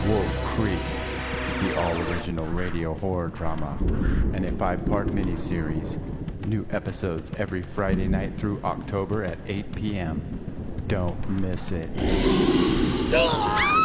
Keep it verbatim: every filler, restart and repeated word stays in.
Wolf Creek, the all-original radio horror drama, and a five-part miniseries. New episodes every Friday night through October at eight p.m. Don't miss it.